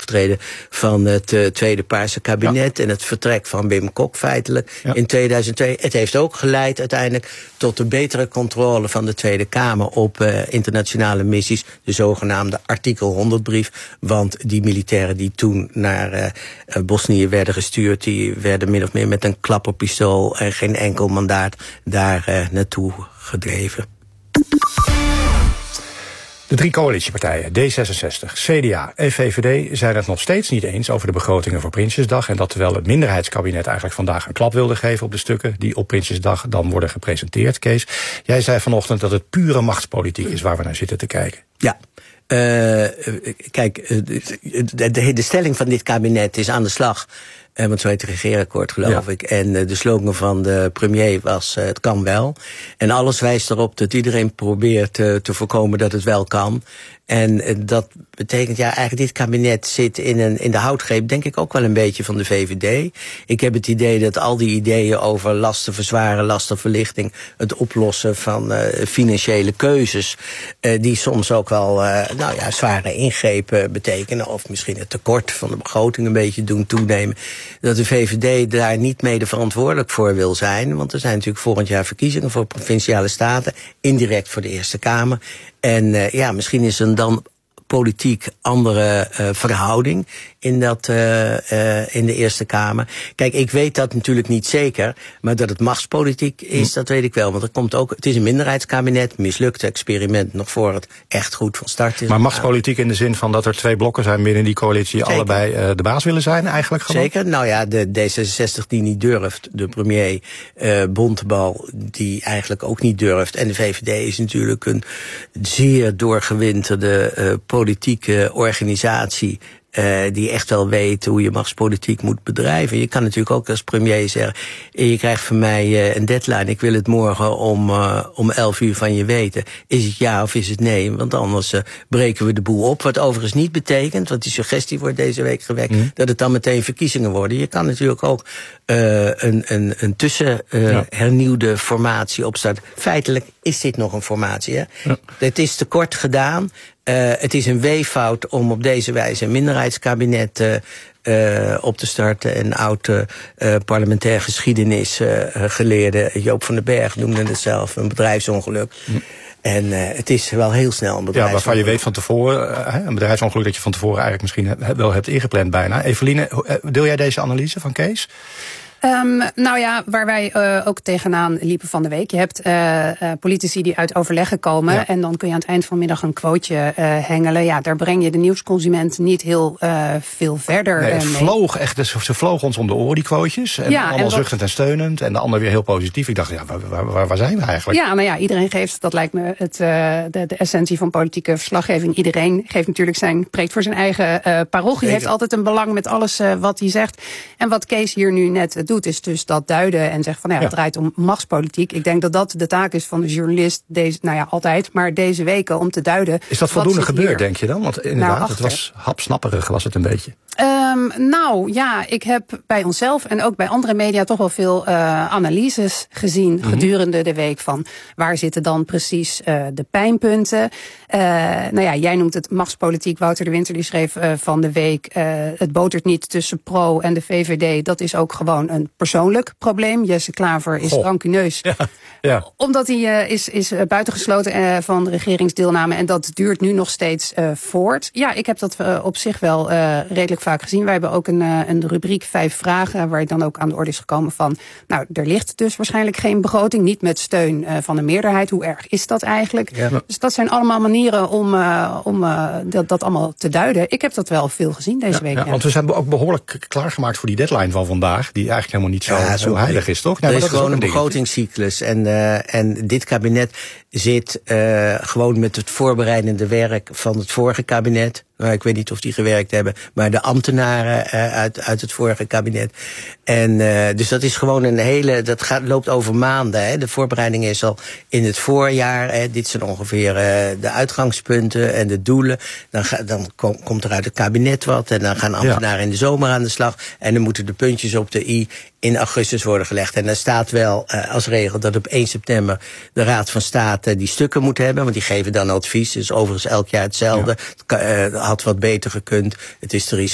aftreden van het tweede Paarse kabinet en het vertrek van Wim Kok feitelijk in 2002. Het heeft ook geleid uiteindelijk tot de betere controle van de Tweede Kamer op internationale missies, de zogenaamde artikel 100-brief. Want die militairen die toen naar Bosnië werden gestuurd, die werden min of meer met een klapperpistool en geen enkel mandaat daar naartoe gedreven. De 3 coalitiepartijen, D66, CDA en VVD, zijn het nog steeds niet eens over de begrotingen voor Prinsjesdag. En dat terwijl het minderheidskabinet eigenlijk vandaag een klap wilde geven op de stukken die op Prinsjesdag dan worden gepresenteerd. Kees, jij zei vanochtend dat het pure machtspolitiek is waar we naar zitten te kijken. Ja. Kijk, de stelling van dit kabinet is aan de slag. Want zo heet het regeerakkoord, geloof ik. En de slogan van de premier was, het kan wel. En alles wijst erop dat iedereen probeert te voorkomen dat het wel kan. En dat betekent, eigenlijk dit kabinet zit in de houtgreep, denk ik ook wel een beetje van de VVD. Ik heb het idee dat al die ideeën over lasten verzwaren, lastenverlichting, het oplossen van financiële keuzes, die soms ook wel zware ingrepen betekenen, of misschien het tekort van de begroting een beetje doen toenemen, dat de VVD daar niet mede verantwoordelijk voor wil zijn. Want er zijn natuurlijk volgend jaar verkiezingen voor provinciale staten, indirect voor de Eerste Kamer. En misschien is er dan politiek andere verhouding in de Eerste Kamer. Kijk, ik weet dat natuurlijk niet zeker, maar dat het machtspolitiek is, dat weet ik wel. Want er komt ook, het is een minderheidskabinet, mislukt experiment nog voor het echt goed van start is. Maar machtspolitiek in de zin van dat er 2 blokken zijn binnen die coalitie, zeker, allebei de baas willen zijn eigenlijk gewoon? Zeker, de D66 die niet durft, de premier Bontebal die eigenlijk ook niet durft. En de VVD is natuurlijk een zeer doorgewinterde politieke organisatie die echt wel weet hoe je machtspolitiek moet bedrijven. Je kan natuurlijk ook als premier zeggen, je krijgt van mij een deadline, ik wil het morgen om 11 uur van je weten. Is het ja of is het nee? Want anders breken we de boel op. Wat overigens niet betekent, want die suggestie wordt deze week gewekt, dat het dan meteen verkiezingen worden. Je kan natuurlijk ook een hernieuwde formatie opstarten. Feitelijk is dit nog een formatie. Hè? Ja. Het is te kort gedaan. Het is een weeffout om op deze wijze een minderheidskabinet op te starten. En oud-parlementair geschiedenisgeleerde Joop van den Berg noemde het zelf een bedrijfsongeluk. En het is wel heel snel een bedrijfsongeluk. Ja, waarvan je weet van tevoren, een bedrijfsongeluk dat je van tevoren eigenlijk misschien wel hebt ingepland bijna. Eveline, deel jij deze analyse van Kees? Waar wij ook tegenaan liepen van de week. Je hebt politici die uit overleggen komen. Ja. En dan kun je aan het eind van de middag een quoteje hengelen. Ja, daar breng je de nieuwsconsument niet heel veel verder mee. Vloog echt, dus ze vlogen ons om de oren, die quotejes. En allemaal zuchtend en steunend. En de ander weer heel positief. Ik dacht, waar zijn we eigenlijk? Ja, iedereen geeft, dat lijkt me de essentie van politieke verslaggeving. Iedereen geeft natuurlijk preekt voor zijn eigen parochie. Heeft altijd een belang met alles wat hij zegt. En wat Kees hier nu net doet, is dus dat duiden en zeggen van het draait om machtspolitiek. Ik denk dat dat de taak is van de journalist, altijd, maar deze weken om te duiden. Is dat voldoende gebeurd, denk je dan? Want inderdaad, het was hapsnapperig, was het een beetje. Ik heb bij onszelf en ook bij andere media toch wel veel analyses gezien gedurende de week van waar zitten dan precies de pijnpunten. Jij noemt het machtspolitiek. Wouter de Winter die schreef van de week, het botert niet tussen Pro en de VVD. Dat is ook gewoon een persoonlijk probleem. Jesse Klaver is rancuneus. Ja. Omdat hij is buitengesloten van de regeringsdeelname en dat duurt nu nog steeds voort. Ja, ik heb dat op zich wel redelijk vaak gezien. Wij hebben ook een rubriek 5 vragen, waar dan ook aan de orde is gekomen van, er ligt dus waarschijnlijk geen begroting, niet met steun van de meerderheid. Hoe erg is dat eigenlijk? Ja. Dus dat zijn allemaal manieren om dat allemaal te duiden. Ik heb dat wel veel gezien deze week. Ja. Want we zijn ook behoorlijk klaargemaakt voor die deadline van vandaag, die eigenlijk helemaal niet zo heilig is, toch? Er is gewoon een begrotingscyclus. En dit kabinet zit gewoon met het voorbereidende werk van het vorige kabinet. Ik weet niet of die gewerkt hebben, maar de ambtenaren uit het vorige kabinet. En dus dat is gewoon loopt over maanden. Hè. De voorbereiding is al in het voorjaar. Hè. Dit zijn ongeveer de uitgangspunten en de doelen. Dan komt er uit het kabinet wat en dan gaan ambtenaren in de zomer aan de slag. En dan moeten de puntjes op de i in augustus worden gelegd. En daar staat wel als regel dat op 1 september de Raad van State die stukken moet hebben, want die geven dan advies. Dus overigens elk jaar hetzelfde. Het had wat beter gekund. Het is